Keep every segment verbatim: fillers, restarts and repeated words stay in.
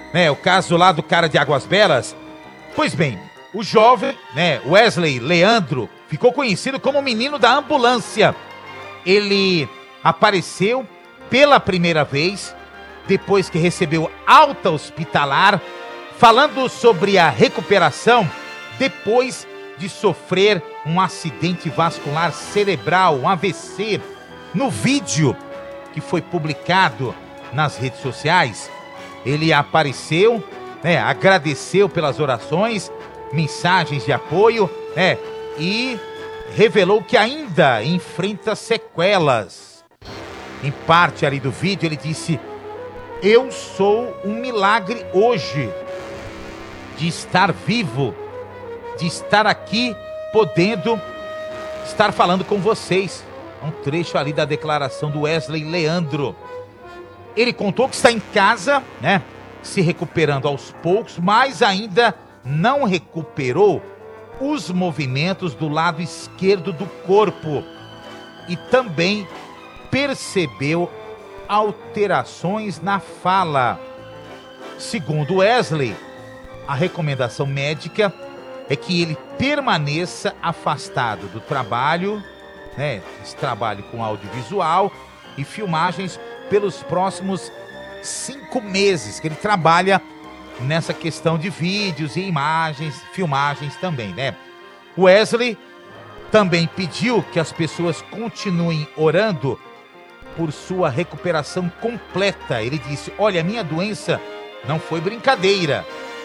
né, o caso lá do cara de Águas Belas. Pois bem, o jovem, né, Wesley Leandro, ficou conhecido como o menino da ambulância. Ele apareceu pela primeira vez depois que recebeu alta hospitalar, falando sobre a recuperação depois de sofrer um acidente vascular cerebral, um A V C. No vídeo que foi publicado nas redes sociais, ele apareceu, né, agradeceu pelas orações, mensagens de apoio, né, e revelou que ainda enfrenta sequelas. Em parte ali do vídeo ele disse: eu sou um milagre hoje de estar vivo, de estar aqui podendo estar falando com vocês. Um trecho ali da declaração do Wesley Leandro. Ele contou que está em casa, né, se recuperando aos poucos, mas ainda não recuperou os movimentos do lado esquerdo do corpo e também percebeu alterações na fala. Segundo Wesley, a recomendação médica é que ele permaneça afastado do trabalho, né, esse trabalho com audiovisual e filmagens pelos próximos cinco meses, que ele trabalha nessa questão de vídeos e imagens, filmagens também, né? Wesley também pediu que as pessoas continuem orando por sua recuperação completa. Ele disse: olha, minha doença não foi brincadeira.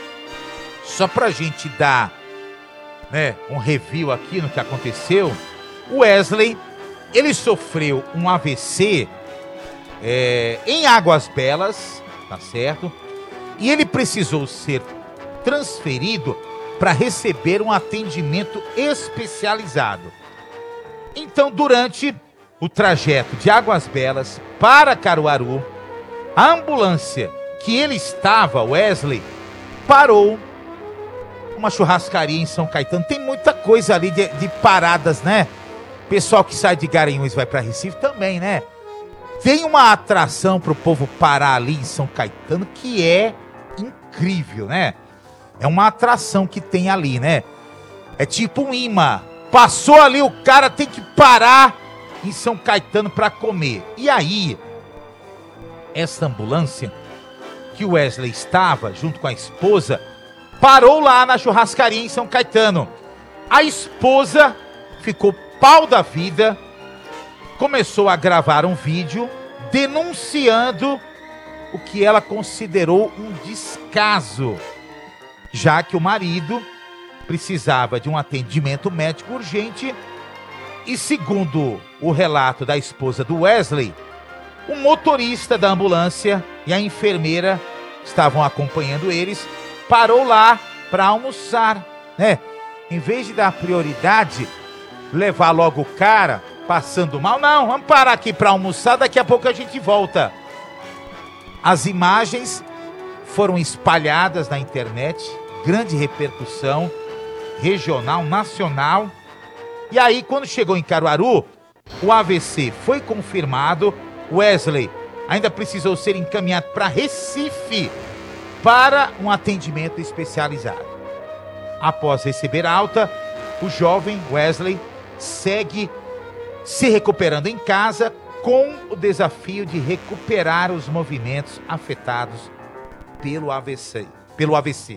Só pra gente dar, né, um review aqui no que aconteceu, o Wesley, ele sofreu um A V C é, em Águas Belas, tá certo? E ele precisou ser transferido para receber um atendimento especializado. Então, durante o trajeto de Águas Belas para Caruaru, a ambulância que ele estava, Wesley, parou uma churrascaria em São Caetano. Tem muita coisa ali de, de paradas, né? Pessoal que sai de Garanhuns vai para Recife também, né? Tem uma atração pro povo parar ali em São Caetano que é incrível, né? É uma atração que tem ali, né? É tipo um imã. Passou ali, o cara tem que parar em São Caetano para comer. E aí, essa ambulância que o Wesley estava junto com a esposa parou lá na churrascaria em São Caetano. A esposa ficou pau da vida, começou a gravar um vídeo denunciando o que ela considerou um descaso, já que o marido precisava de um atendimento médico urgente e, segundo o relato da esposa do Wesley, o motorista da ambulância e a enfermeira estavam acompanhando eles, parou lá para almoçar, né? Em vez de dar prioridade, levar logo o cara passando mal, não, vamos parar aqui para almoçar, daqui a pouco a gente volta. As imagens foram espalhadas na internet, grande repercussão, regional, nacional. E aí, quando chegou em Caruaru, o A V C foi confirmado. Wesley ainda precisou ser encaminhado para Recife para um atendimento especializado. Após receber alta, o jovem Wesley segue se recuperando em casa com o desafio de recuperar os movimentos afetados pelo A V C, pelo A V C.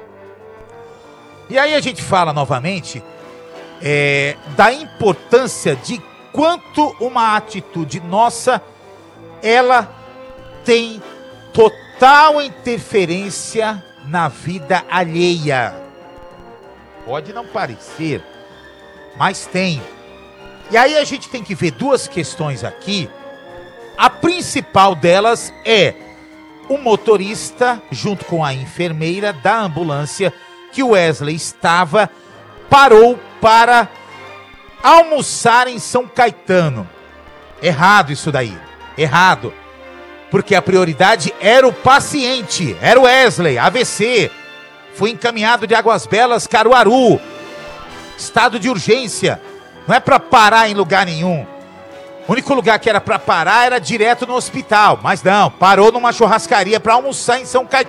E aí a gente fala novamente é, da importância de quanto uma atitude nossa, ela tem total interferência na vida alheia. Pode não parecer, mas tem. E aí a gente tem que ver duas questões aqui. A principal delas é o motorista, junto com a enfermeira da ambulância que o Wesley estava, parou para almoçar em São Caetano. Errado isso daí, errado. Porque a prioridade era o paciente, era o Wesley, A V C. Foi encaminhado de Águas Belas, Caruaru. Estado de urgência. Não é para parar em lugar nenhum. O único lugar que era para parar era direto no hospital. Mas não, parou numa churrascaria para almoçar em São Caetano.